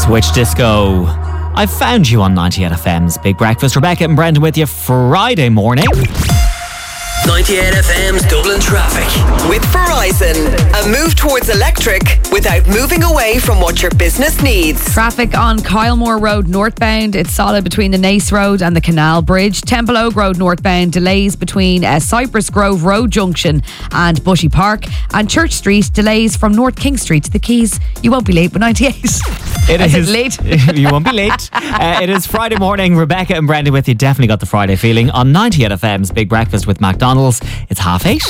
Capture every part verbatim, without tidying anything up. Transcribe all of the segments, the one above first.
Switch Disco. I found you on ninety-eight F M's Big Breakfast. Rebecca and Brendan with you Friday morning. ninety-eight F M's Dublin traffic. With Verizon, a move towards electric without moving away from what your business needs. Traffic on Kylemore Road northbound. It's solid between the Nace Road and the Canal Bridge. Temple Oak Road northbound. Delays between uh, Cypress Grove Road Junction and Bushy Park. And Church Street, delays from North King Street to the Quays. You won't be late with ninety-eight. It I is said late. You won't be late. Uh, it is Friday morning. Rebecca and Brendan with you. Definitely got the Friday feeling on ninety-eight F M's Big Breakfast with McDonald's. It's half eight.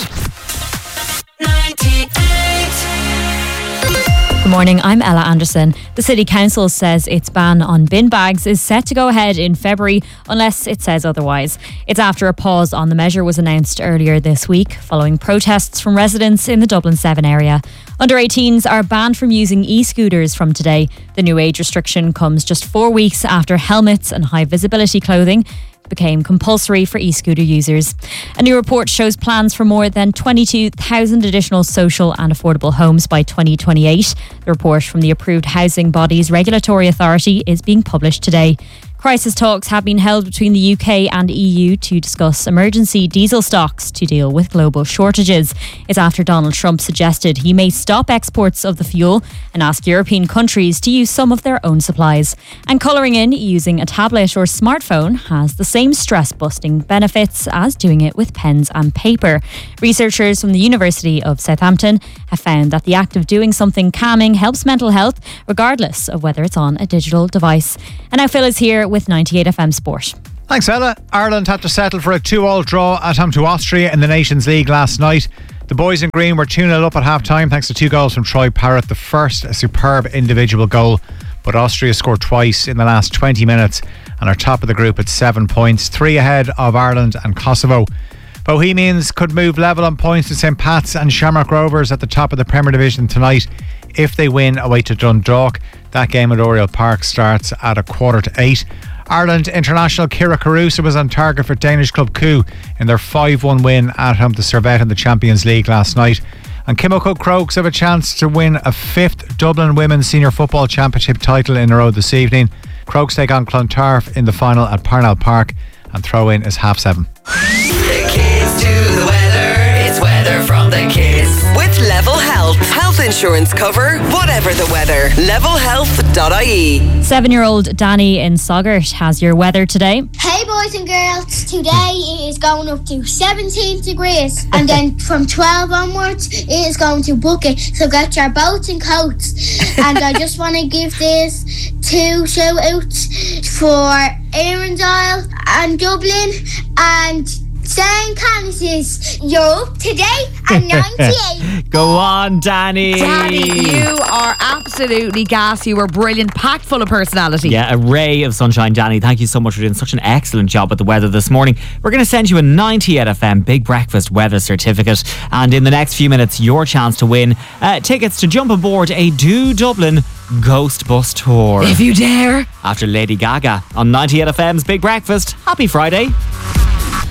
Good morning, I'm Ella Anderson. The City Council says its ban on bin bags is set to go ahead in February unless it says otherwise. It's after a pause on the measure was announced earlier this week following protests from residents in the Dublin seven area. Under eighteens are banned from using e-scooters from today. The new age restriction comes just four weeks after helmets and high visibility clothing became compulsory for e-scooter users. A new report shows plans for more than twenty-two thousand additional social and affordable homes by twenty twenty-eight. The report from the approved housing body's regulatory authority is being published today. Crisis talks have been held between the U K and E U to discuss emergency diesel stocks to deal with global shortages. It's after Donald Trump suggested he may stop exports of the fuel and ask European countries to use some of their own supplies. And colouring in using a tablet or smartphone has the same stress-busting benefits as doing it with pens and paper. Researchers from the University of Southampton have found that the act of doing something calming helps mental health, regardless of whether it's on a digital device. And now Phil is here with ninety-eight F M Sport. Thanks, Ella. Ireland had to settle for a two-all draw at home to Austria in the Nations League last night. The boys in green were two nil up at half-time thanks to two goals from Troy Parrott, the first a superb individual goal. But Austria scored twice in the last twenty minutes and are top of the group at seven points, three ahead of Ireland and Kosovo. Bohemians could move level on points to Saint Pat's and Shamrock Rovers at the top of the Premier Division tonight if they win away to Dundalk. That game at Oriel Park starts at a quarter to eight. Ireland international Kira Caruso was on target for Danish club Coup in their five one win at home to Servette in the Champions League last night. And Kimoko Crokes have a chance to win a fifth Dublin Women's Senior Football Championship title in a row this evening. Crokes take on Clontarf in the final at Parnell Park, and throw-in is half seven. The kids do the weather. It's weather from the kids. With Level Health. Health insurance cover, whatever the weather. level health dot I E. Seven-year-old Danny in Sogurt has your weather today. Hey boys and girls, today it is going up to seventeen degrees and then from twelve onwards it is going to bucket, so get your boats and coats. And I just want to give this two shout outs for Arundel and Dublin and Saint Canice's. You're up today at ninety-eight. Go on, Danny. Danny, you are absolutely gas. You were brilliant, packed full of personality. Yeah, a ray of sunshine, Danny. Thank you so much for doing such an excellent job with the weather this morning. We're going to send you a ninety-eight F M Big Breakfast weather certificate. And in the next few minutes, your chance to win uh, tickets to jump aboard a Do Dublin Ghost Bus Tour. If you dare. After Lady Gaga on ninety-eight F M's Big Breakfast. Happy Friday.